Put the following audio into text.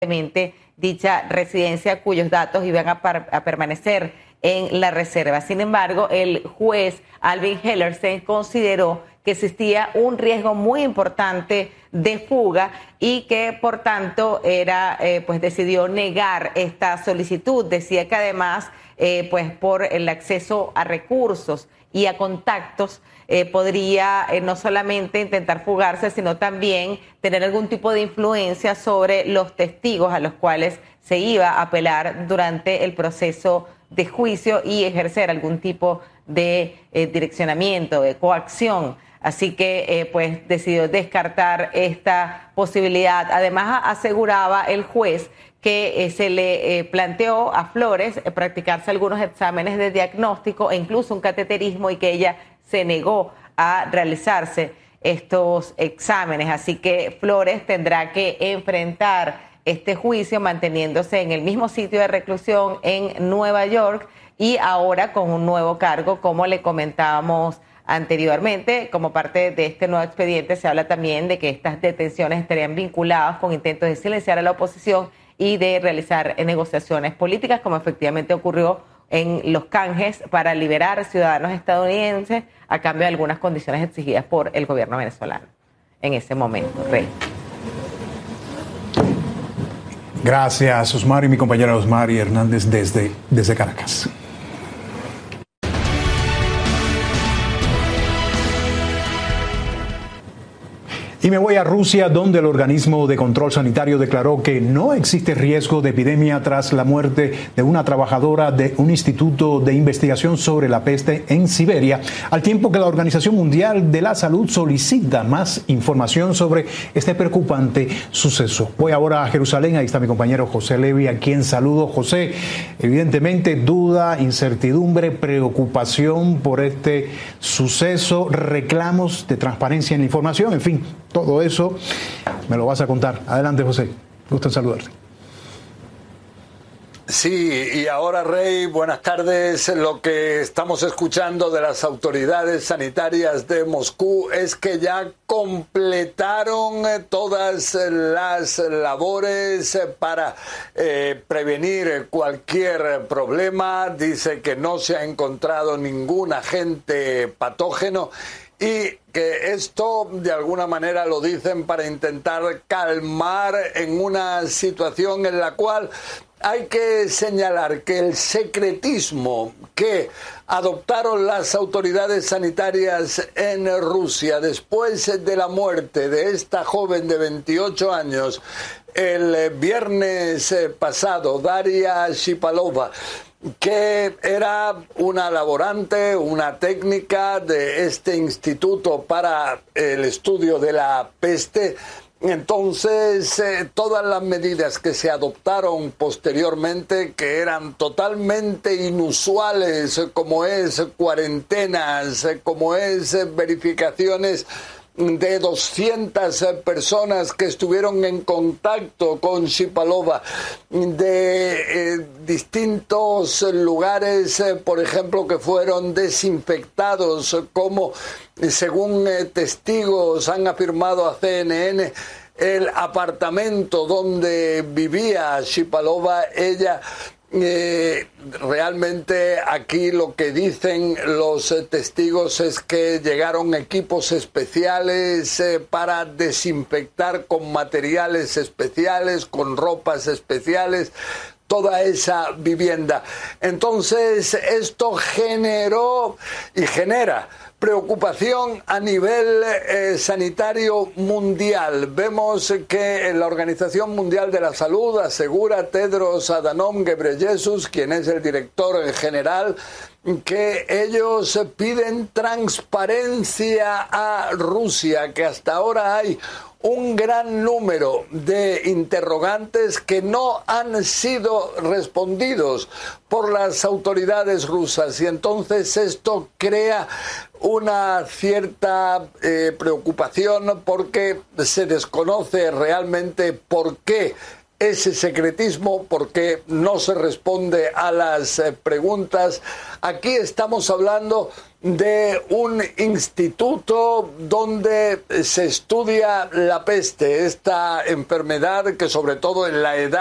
dicha residencia cuyos datos iban a permanecer en la reserva. Sin embargo, el juez Alvin Hellerstein consideró que existía un riesgo muy importante de fuga y que por tanto decidió negar esta solicitud. Decía que además por el acceso a recursos y a contactos podría no solamente intentar fugarse, sino también tener algún tipo de influencia sobre los testigos a los cuales se iba a apelar durante el proceso de juicio y ejercer algún tipo de direccionamiento, de coacción. Así que decidió descartar esta posibilidad. Además, aseguraba el juez que se le planteó a Flores practicarse algunos exámenes de diagnóstico e incluso un cateterismo y que ella se negó a realizarse estos exámenes. Así que Flores tendrá que enfrentar este juicio manteniéndose en el mismo sitio de reclusión en Nueva York y ahora con un nuevo cargo, como le comentábamos anteriormente. Como parte de este nuevo expediente se habla también de que estas detenciones estarían vinculadas con intentos de silenciar a la oposición y de realizar negociaciones políticas, como efectivamente ocurrió en los canjes para liberar ciudadanos estadounidenses a cambio de algunas condiciones exigidas por el gobierno venezolano en ese momento. Rey. Gracias, Osmari, mi compañera Osmari Hernández desde Caracas. Y me voy a Rusia, donde el organismo de control sanitario declaró que no existe riesgo de epidemia tras la muerte de una trabajadora de un instituto de investigación sobre la peste en Siberia, al tiempo que la Organización Mundial de la Salud solicita más información sobre este preocupante suceso. Voy ahora a Jerusalén, ahí está mi compañero José Levi, a quien saludo. José, evidentemente duda, incertidumbre, preocupación por este suceso, reclamos de transparencia en la información, en fin. Todo eso me lo vas a contar. Adelante, José. Gusto en saludarte. Sí, y ahora, Rey, buenas tardes. Lo que estamos escuchando de las autoridades sanitarias de Moscú es que ya completaron todas las labores para prevenir cualquier problema. Dice que no se ha encontrado ningún agente patógeno y que esto de alguna manera lo dicen para intentar calmar en una situación en la cual hay que señalar que el secretismo que adoptaron las autoridades sanitarias en Rusia después de la muerte de esta joven de 28 años el viernes pasado, Daria Shipalova, que era una laborante, una técnica de este instituto para el estudio de la peste. Entonces, todas las medidas que se adoptaron posteriormente, que eran totalmente inusuales, como es cuarentenas, como es verificaciones de 200 personas que estuvieron en contacto con Shipalova de distintos lugares, por ejemplo, que fueron desinfectados, como según testigos han afirmado a CNN, el apartamento donde vivía Shipalova. Ella realmente aquí lo que dicen los testigos es que llegaron equipos especiales para desinfectar con materiales especiales, con ropas especiales, toda esa vivienda. Entonces esto generó y genera preocupación a nivel sanitario mundial. Vemos que la Organización Mundial de la Salud asegura, Tedros Adhanom Ghebreyesus, quien es el director general, que ellos piden transparencia a Rusia, que hasta ahora hay un gran número de interrogantes que no han sido respondidos por las autoridades rusas, y entonces esto crea una cierta preocupación porque se desconoce realmente por qué ese secretismo porque no se responde a las preguntas. Aquí estamos hablando de un instituto donde se estudia la peste, esta enfermedad que sobre todo en la edad